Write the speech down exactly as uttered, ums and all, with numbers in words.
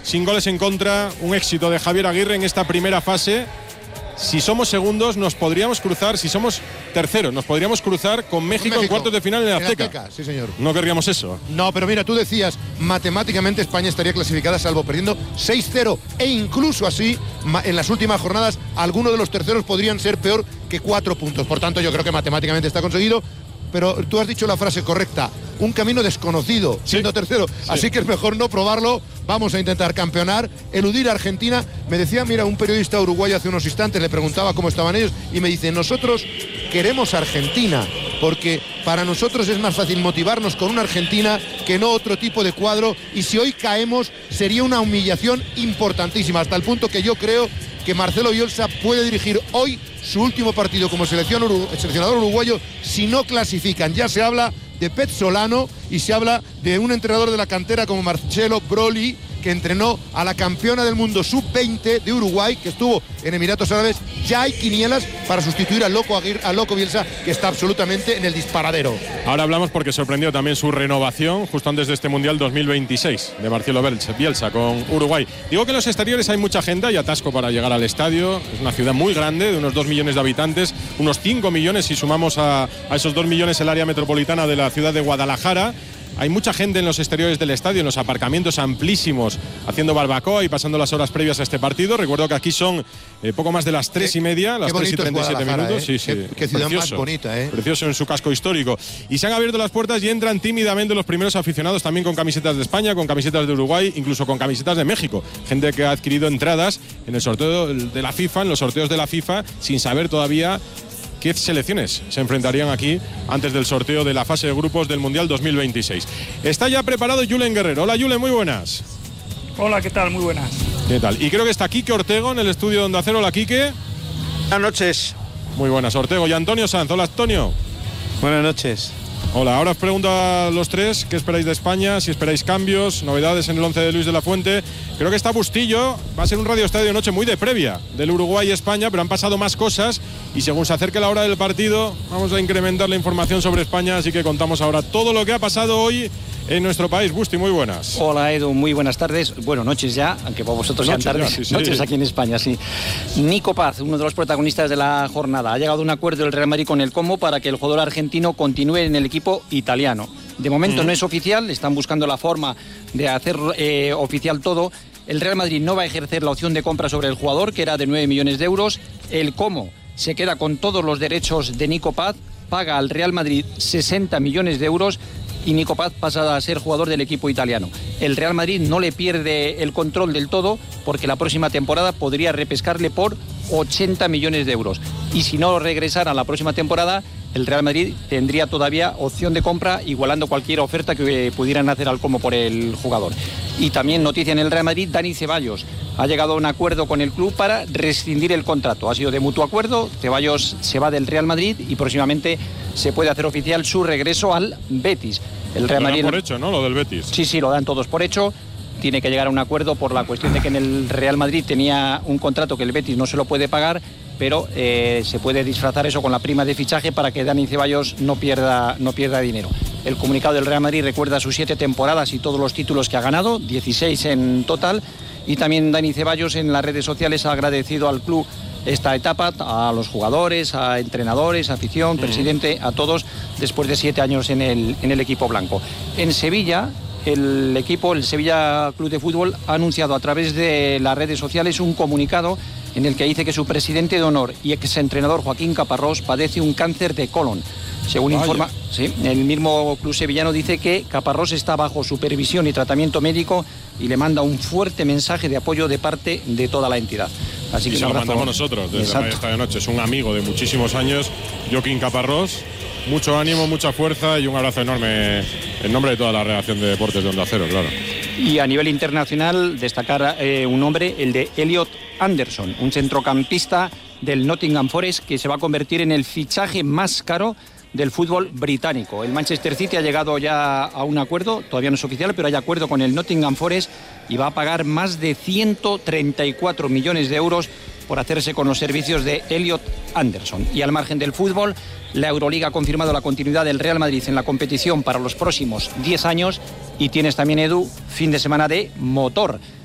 sin goles en contra, un éxito de Javier Aguirre en esta primera fase. Si somos segundos nos podríamos cruzar, si somos terceros nos podríamos cruzar con México, México en cuartos de final en el Azteca. En Azteca, sí señor. No querríamos eso. No, pero mira, tú decías, matemáticamente España estaría clasificada salvo perdiendo seis cero e incluso así, en las últimas jornadas, algunos de los terceros podrían ser peor que cuatro puntos. Por tanto, yo creo que matemáticamente está conseguido. Pero tú has dicho la frase correcta, un camino desconocido, siendo sí, tercero, sí. Así que es mejor no probarlo. Vamos a intentar campeonar, eludir a Argentina. Me decía, mira, un periodista uruguayo hace unos instantes, le preguntaba cómo estaban ellos y me dice, nosotros queremos a Argentina, porque para nosotros es más fácil motivarnos con una Argentina que no otro tipo de cuadro, y si hoy caemos sería una humillación importantísima, hasta el punto que yo creo que Marcelo Bielsa puede dirigir hoy su último partido como selección uru- seleccionador uruguayo si no clasifican. Ya se habla de Pezzolano y se habla de un entrenador de la cantera como Marcelo Broly, que entrenó a la campeona del mundo sub veinte de Uruguay, que estuvo en Emiratos Árabes. Ya hay quinielas para sustituir al loco, Aguirre, al loco Bielsa, que está absolutamente en el disparadero. Ahora hablamos porque sorprendió también su renovación justo antes de este Mundial dos mil veintiséis de Marcelo Bielsa con Uruguay. Digo que en los exteriores hay mucha gente, hay atasco para llegar al estadio. Es una ciudad muy grande, de unos dos millones de habitantes, unos cinco millones si sumamos a, a esos dos millones el área metropolitana de la ciudad de Guadalajara. Hay mucha gente en los exteriores del estadio, en los aparcamientos amplísimos, haciendo barbacoa y pasando las horas previas a este partido. Recuerdo que aquí son eh, poco más de las tres y media, las tres y treinta y siete minutos. ¿eh? Sí, sí. Qué, qué ciudad precioso, más bonita, ¿eh? Precioso en su casco histórico. Y se han abierto las puertas y entran tímidamente los primeros aficionados, también con camisetas de España, con camisetas de Uruguay, incluso con camisetas de México. Gente que ha adquirido entradas en el sorteo de la FIFA, en los sorteos de la FIFA, sin saber todavía qué selecciones se enfrentarían aquí antes del sorteo de la fase de grupos del Mundial dos mil veintiséis. Está ya preparado Julen Guerrero. Hola Julen, muy buenas. Hola, ¿qué tal? Muy buenas. ¿Qué tal? Y creo que está Quique Ortego en el estudio de Onda Cero. Hola Quique. Buenas noches. Muy buenas, Ortego. Y Antonio Sanz. Hola Antonio. Buenas noches. Hola, ahora os pregunto a los tres qué esperáis de España, si esperáis cambios, novedades en el once de Luis de la Fuente. Creo que está Bustillo, va a ser un Radio Estadio Noche muy de previa del Uruguay y España, pero han pasado más cosas y según se acerque la hora del partido vamos a incrementar la información sobre España, así que contamos ahora todo lo que ha pasado hoy en nuestro país. Busti, muy buenas. Hola Edu, muy buenas tardes. Bueno, noches ya, aunque para vosotros sean tardes. Sí, sí. Noches aquí en España, sí. Nico Paz, uno de los protagonistas de la jornada. Ha llegado a un acuerdo del Real Madrid con el Como para que el jugador argentino continúe en el equipo italiano. De momento mm. no es oficial, están buscando la forma de hacer eh, oficial todo. El Real Madrid no va a ejercer la opción de compra sobre el jugador, que era de nueve millones de euros. El Como se queda con todos los derechos de Nico Paz, paga al Real Madrid sesenta millones de euros y Nico Paz pasa a ser jugador del equipo italiano. El Real Madrid no le pierde el control del todo porque la próxima temporada podría repescarle por ochenta millones de euros. Y si no regresara la próxima temporada, el Real Madrid tendría todavía opción de compra, igualando cualquier oferta que pudieran hacer al Como por el jugador. Y también noticia en el Real Madrid, Dani Ceballos ha llegado a un acuerdo con el club para rescindir el contrato. Ha sido de mutuo acuerdo, Ceballos se va del Real Madrid y próximamente se puede hacer oficial su regreso al Betis. El Real Madrid lo dan por hecho, ¿no? Lo del Betis. Sí, sí, lo dan todos por hecho. Tiene que llegar a un acuerdo por la cuestión de que en el Real Madrid tenía un contrato que el Betis no se lo puede pagar, pero eh, se puede disfrazar eso con la prima de fichaje para que Dani Ceballos no pierda, no pierda dinero. El comunicado del Real Madrid recuerda sus siete temporadas y todos los títulos que ha ganado, dieciséis en total, y también Dani Ceballos en las redes sociales ha agradecido al club esta etapa, a los jugadores, a entrenadores, afición, uh-huh. presidente, a todos, después de siete años en el, en el equipo blanco. En Sevilla, el equipo, el Sevilla Club de Fútbol, ha anunciado a través de las redes sociales un comunicado en el que dice que su presidente de honor y exentrenador Joaquín Caparrós padece un cáncer de colon. Según Vaya. informa, sí, el mismo club sevillano dice que Caparrós está bajo supervisión y tratamiento médico y le manda un fuerte mensaje de apoyo de parte de toda la entidad. Así y que se lo mandamos nosotros desde la esta de noche. Es un amigo de muchísimos años, Joaquín Caparrós. Mucho ánimo, mucha fuerza y un abrazo enorme en nombre de toda la redacción de Deportes de Onda Cero, claro. Y a nivel internacional, destacar eh, un nombre, el de Elliot Anderson, un centrocampista del Nottingham Forest que se va a convertir en el fichaje más caro del fútbol británico. El Manchester City ha llegado ya a un acuerdo, todavía no es oficial, pero hay acuerdo con el Nottingham Forest y va a pagar más de ciento treinta y cuatro millones de euros por hacerse con los servicios de Elliot Anderson. Y al margen del fútbol, la Euroliga ha confirmado la continuidad del Real Madrid en la competición para los próximos diez años y tienes también, Edu, fin de semana de motor.